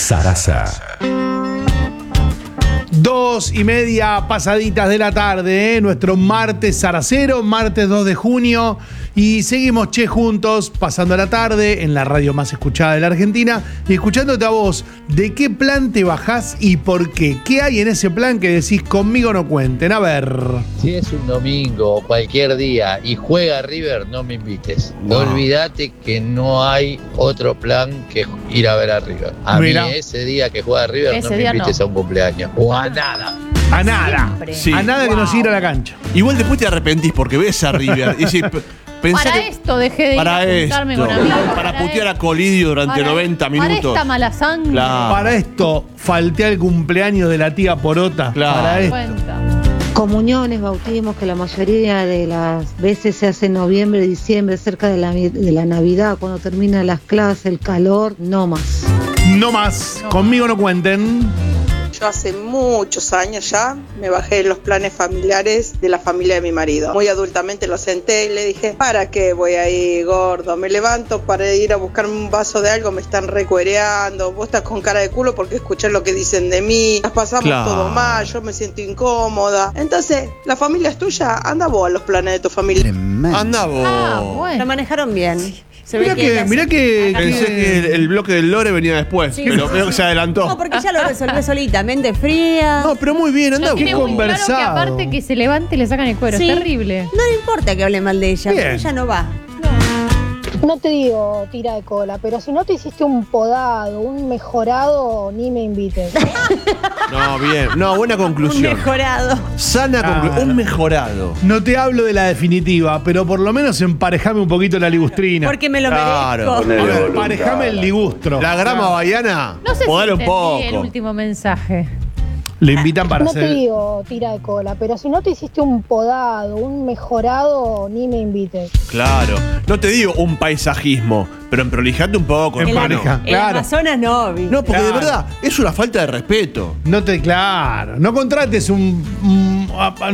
Sarasa. 2:30 pasaditas de la tarde, nuestro martes saracero, martes 2 de junio. Y seguimos, juntos, pasando la tarde en la radio más escuchada de la Argentina y escuchándote a vos. ¿De qué plan te bajás y por qué? ¿Qué hay en ese plan que decís conmigo no cuenten? A ver. Si es un domingo o cualquier día y juega River, no me invites. No. Olvídate que no hay otro plan que ir a ver a River. A mí ese día que juega River no me invites a un cumpleaños. O a nada. A nada. Sí. A nada que nos ir a la cancha. Igual después te arrepentís porque ves a River y decís, para esto dejé de ir a juntarme con amigos. Para putear a Colidio durante 90 minutos. Para esta mala sangre. Claro. Para esto falté al cumpleaños de la tía Porota. Claro. Para esto. Comuniones, bautismos, que la mayoría de las veces se hace en noviembre, diciembre, cerca de la Navidad, cuando terminan las clases, el calor, no más. No más. Conmigo no cuenten. Yo hace muchos años ya me bajé en los planes familiares de la familia de mi marido. Muy adultamente lo senté y le dije, ¿para qué voy ahí, gordo? Me levanto para ir a buscarme un vaso de algo, me están recuereando, vos estás con cara de culo porque escuchás lo que dicen de mí, las pasamos todo mal, yo me siento incómoda. Entonces, la familia es tuya, anda vos a los planes de tu familia. Anda vos. Bueno. Lo manejaron bien. Mirá que pensé que el bloque del Lore venía después, pero veo que se adelantó. No, porque ya lo resolvió solita, mente fría. No, pero muy bien, anda. Tiene muy claro que aparte que se levante y le sacan el cuero, Sí. es terrible. No le importa que hable mal de ella, pero ella no va. No te digo tira de cola, pero si no te hiciste un podado, un mejorado, ni me invites. No, bien. No, buena conclusión. Un mejorado. Sana conclusión. Un mejorado. No te hablo de la definitiva, pero por lo menos emparejame un poquito la ligustrina. Porque me lo Claro. merezco. Emparejame el ligustro. La grama bahiana, No sé si podale un entendí poco. el último mensaje. Le invitan para No hacer. te digo tira de cola, pero si no te hiciste un podado, un mejorado, ni me invites. Claro. No te digo un paisajismo, pero emprolijate un poco, En hermano. pareja. El Amazonas no, vi. No, porque Claro. de verdad, es una falta de respeto. No contrates un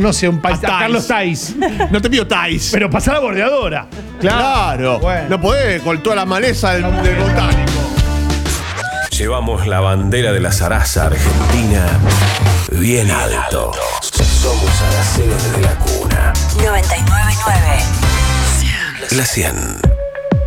Carlos Tais. No te pido tais. Pero pasá la bordeadora. Claro. Bueno. No podés con toda la maleza del botánico. Llevamos la bandera de la zaraza argentina bien alto. Somos zaraceros desde la cuna. 99.9 La 100.